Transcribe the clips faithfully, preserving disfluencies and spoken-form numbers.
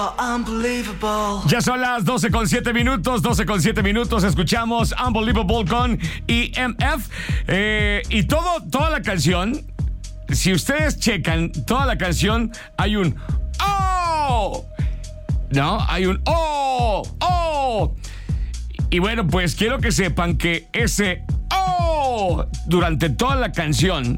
Ya son las doce con siete minutos, doce con siete minutos, escuchamos Unbelievable con E M F. Eh, y todo, toda la canción, si ustedes checan, toda la canción hay un ¡oh! No, hay un ¡oh! ¡oh! Y bueno, pues quiero que sepan que ese ¡oh! Durante toda la canción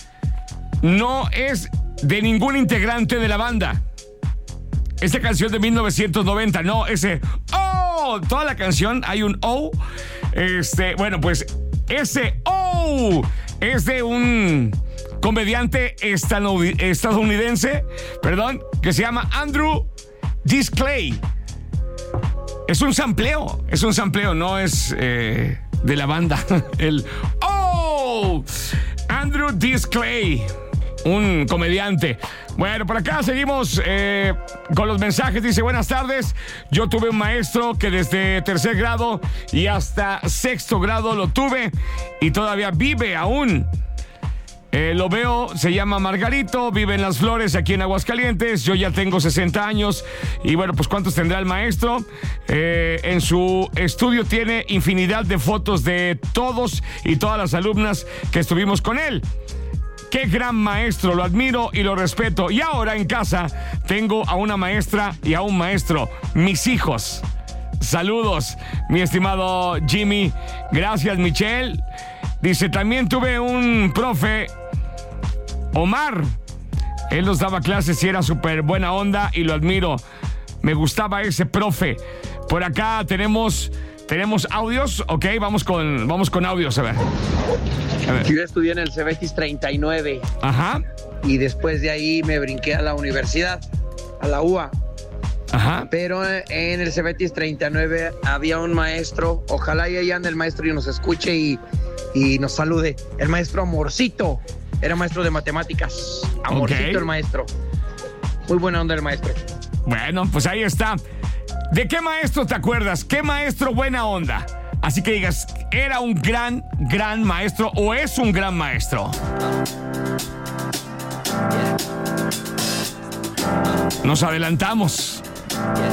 no es de ningún integrante de la banda. Esta canción de mil novecientos noventa, no, ese ¡oh! Toda la canción hay un ¡oh! Este, bueno, pues ese ¡oh! Es de un comediante estadounidense, perdón, que se llama Andrew Dice Clay. Es un sampleo, es un sampleo, no es eh, de la banda. El ¡oh! Andrew Dice Clay, un comediante. Bueno, por acá seguimos eh, con los mensajes. Dice, buenas tardes. Yo tuve un maestro que desde tercer grado y hasta sexto grado lo tuve y todavía vive aún. Eh, lo veo, se llama Margarito, vive en Las Flores, aquí en Aguascalientes. Yo ya tengo sesenta años y bueno, pues ¿cuántos tendrá el maestro? Eh, en su estudio tiene infinidad de fotos de todos y todas las alumnas que estuvimos con él. Qué gran maestro, lo admiro y lo respeto. Y ahora en casa tengo a una maestra y a un maestro, mis hijos. Saludos, mi estimado Jimmy. Gracias, Michelle. Dice, también tuve un profe, Omar. Él nos daba clases y era súper buena onda y lo admiro. Me gustaba ese profe. Por acá tenemos... ¿Tenemos audios? Ok, vamos con, vamos con audios, a ver. a ver. Yo estudié en el Cebetis treinta y nueve. Ajá. Y después de ahí me brinqué a la universidad, a la U A. Ajá. Pero en el Cebetis treinta y nueve había un maestro, ojalá y ahí ande el maestro y nos escuche y, y nos salude. El maestro Amorcito, era maestro de matemáticas. Amorcito, okay. El maestro. Muy buena onda el maestro. Bueno, pues ahí está. ¿De qué maestro te acuerdas? ¿Qué maestro buena onda? Así que digas, ¿era un gran, gran maestro o es un gran maestro? Nos adelantamos.